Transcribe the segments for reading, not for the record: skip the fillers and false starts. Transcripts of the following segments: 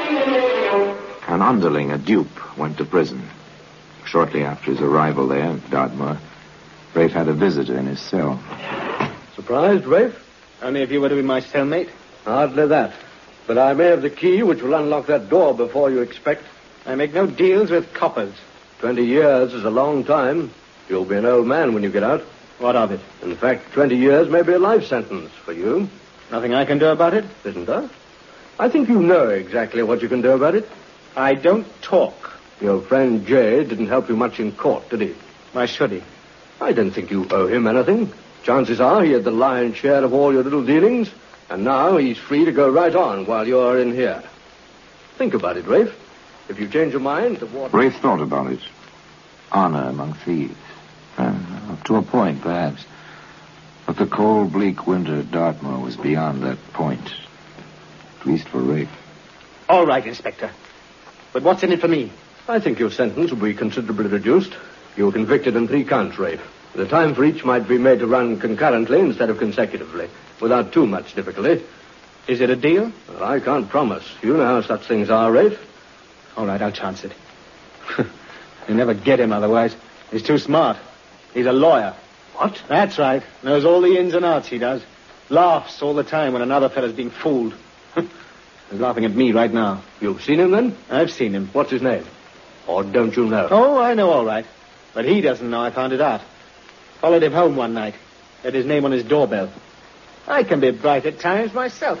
An underling, a dupe, went to prison. Shortly after his arrival there, Dartmoor, Rafe had a visitor in his cell. Surprised, Rafe? Only if you were to be my cellmate. Hardly that. But I may have the key which will unlock that door before you expect. I make no deals with coppers. 20 years is a long time. You'll be an old man when you get out. What of it? In fact, 20 years may be a life sentence for you. Nothing I can do about it? Isn't there? I think you know exactly what you can do about it. I don't talk. Your friend Jay didn't help you much in court, did he? Why should he? I don't think you owe him anything. Chances are he had the lion's share of all your little dealings, and now he's free to go right on while you're in here. Think about it, Rafe. If you change your mind to what... Rafe thought about it. Honor among thieves. Up to a point, perhaps. But the cold, bleak winter at Dartmoor was beyond that point. At least for Rafe. All right, Inspector. But what's in it for me? I think your sentence will be considerably reduced. You were convicted in 3 counts, Rafe. The time for each might be made to run concurrently instead of consecutively, without too much difficulty. Is it a deal? Well, I can't promise. You know how such things are, Rafe. All right, I'll chance it. You never get him otherwise. He's too smart. He's a lawyer. What? That's right. Knows all the ins and outs, he does. Laughs all the time when another fella's being fooled. He's laughing at me right now. You've seen him, then? I've seen him. What's his name? Or don't you know? Oh, I know all right. But he doesn't know I found it out. Followed him home one night. Had his name on his doorbell. I can be bright at times myself.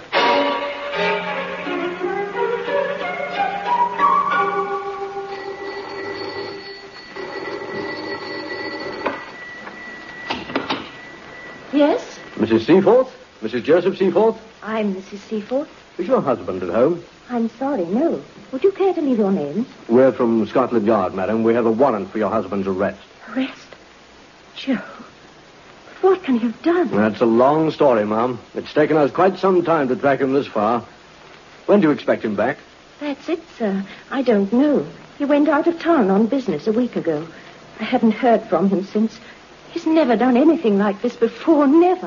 Yes? Mrs. Seaforth? Mrs. Joseph Seaforth? I'm Mrs. Seaforth. Is your husband at home? I'm sorry, no. Would you care to leave your names? We're from Scotland Yard, madam. We have a warrant for your husband's arrest. Arrest? Joe. But what can he have done? That's a long story, Ma'am. It's taken us quite some time to track him this far. When do you expect him back? That's it, sir. I don't know. He went out of town on business a week ago. I haven't heard from him since. He's never done anything like this before, never.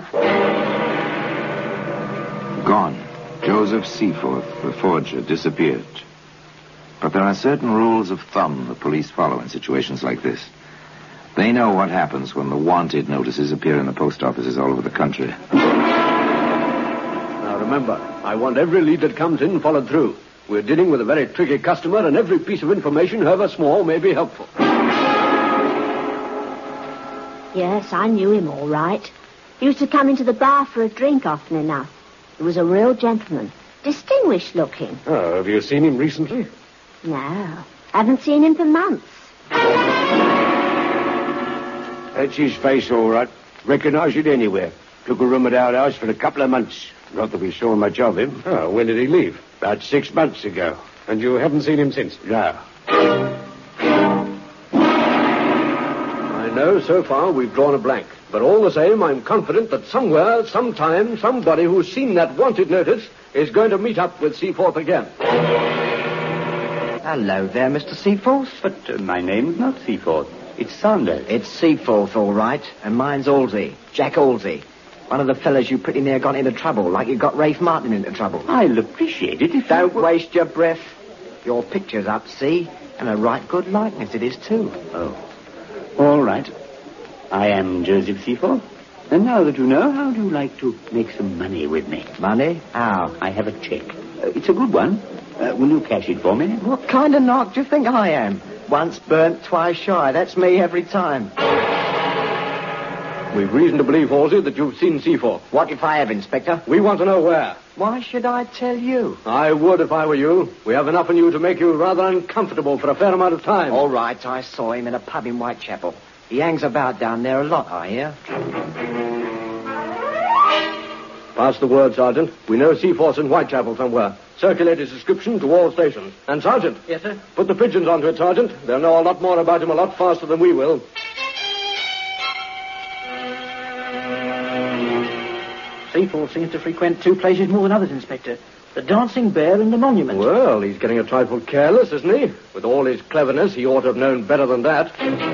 Gone. Joseph Seaforth, the forger, disappeared. But there are certain rules of thumb the police follow in situations like this. They know what happens when the wanted notices appear in the post offices all over the country. Now, remember, I want every lead that comes in followed through. We're dealing with a very tricky customer, and every piece of information, however small, may be helpful. Yes, I knew him all right. He used to come into the bar for a drink often enough. He was a real gentleman. Distinguished looking. Oh, have you seen him recently? No, haven't seen him for months. That's his face, all right. Recognize it anywhere. Took a room at our house for a couple of months. Not that we saw much of him. Oh, when did he leave? About 6 months ago. And you haven't seen him since? No. I know so far we've drawn a blank. But all the same, I'm confident that somewhere, sometime, somebody who's seen that wanted notice is going to meet up with Seaforth again. Hello there, Mr. Seaforth. But my name's not Seaforth. It's Saunders. It's Seaforth, all right. And mine's Halsey. Jack Halsey. One of the fellas you pretty near got into trouble, like you got Rafe Martin into trouble. I'll appreciate it if Don't waste your breath. Your picture's up, see? And a right good likeness it is, too. Oh. All right. I am Joseph Seaforth. And now that you know, how do you like to make some money with me? Money? How? I have a check. It's a good one. Will you cash it for me? What kind of knock do you think I am? Once burnt, twice shy. That's me every time. We've reason to believe, Halsey, that you've seen Seaforth. What if I have, Inspector? We want to know where. Why should I tell you? I would if I were you. We have enough in you to make you rather uncomfortable for a fair amount of time. All right, I saw him in a pub in Whitechapel. He hangs about down there a lot, I hear. Pass the word, Sergeant. We know Seaforth's in Whitechapel somewhere. Circulate his description to all stations. And, Sergeant. Yes, sir? Put the pigeons onto it, Sergeant. They'll know a lot more about him a lot faster than we will. Seaforth seems to frequent 2 places more than others, Inspector. The Dancing Bear and the Monument. Well, he's getting a trifle careless, isn't he? With all his cleverness, he ought to have known better than that.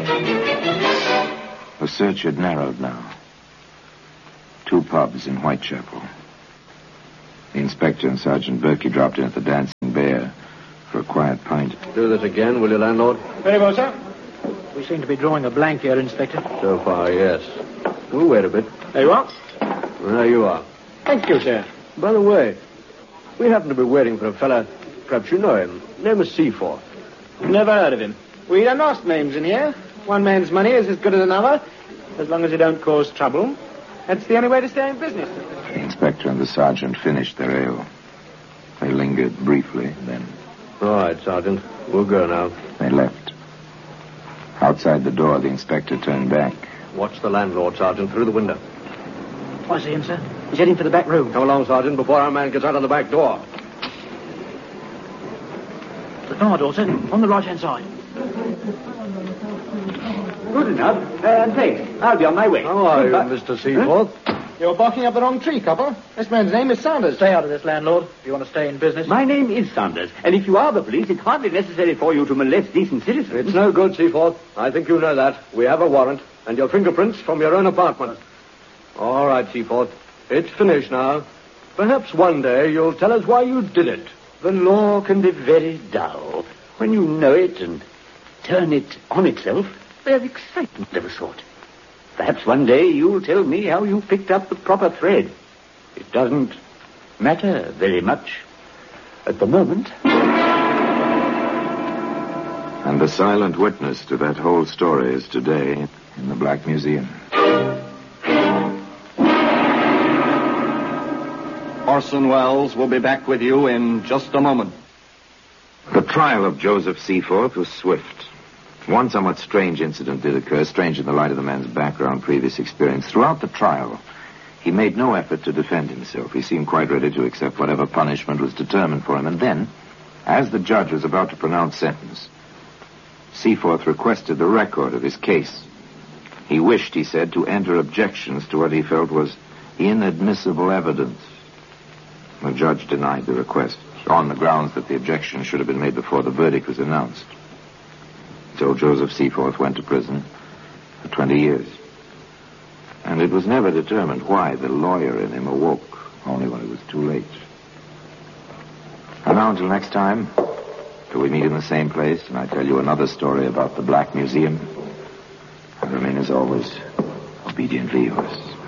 The search had narrowed now. 2 pubs in Whitechapel. The inspector and Sergeant Berkey dropped in at the Dancing Bear, a quiet pint. Do this again, will you, landlord? Very well, sir. We seem to be drawing a blank here, Inspector. So far, yes. We'll wait a bit. There you are. There you are. Thank you, sir. By the way, we happen to be waiting for a fella. Perhaps you know him. Name is Seaforth. Never heard of him. We don't ask names in here. One man's money is as good as another, as long as you don't cause trouble. That's the only way to stay in business. The inspector and the sergeant finished their ale. They lingered briefly, then All right, Sergeant. We'll go now. they left. Outside the door, the inspector turned back. Watch the landlord, Sergeant, through the window. I see him, sir. He's heading for the back room. Come along, Sergeant, before our man gets out of the back door. The car door, sir. On the right-hand side. Good enough. Thanks. I'll be on my way. How are you, Mr. Seaforth? You're barking up the wrong tree, copper. This man's name is Saunders. Stay out of this, landlord, if you want to stay in business. My name is Saunders, and if you are the police, it's hardly necessary for you to molest decent citizens. It's no good, Seaforth. I think you know that. We have a warrant, and your fingerprints from your own apartment. All right, Seaforth. It's finished now. Perhaps one day you'll tell us why you did it. The law can be very dull. When you know it and turn it on itself, there's excitement of a sort. Perhaps one day you'll tell me how you picked up the proper thread. It doesn't matter very much at the moment. And the silent witness to that whole story is today in the Black Museum. Orson Welles will be back with you in just a moment. The trial of Joseph Seaforth was swift. One somewhat strange incident did occur, strange in the light of the man's background, previous experience. Throughout the trial, he made no effort to defend himself. He seemed quite ready to accept whatever punishment was determined for him. And then, as the judge was about to pronounce sentence, Seaforth requested the record of his case. He wished, he said, to enter objections to what he felt was inadmissible evidence. The judge denied the request on the grounds that the objection should have been made before the verdict was announced. So Joseph Seaforth went to prison for 20 years. And it was never determined why the lawyer in him awoke, only when it was too late. And now until next time, till we meet in the same place and I tell you another story about the Black Museum, I remain as always obediently yours.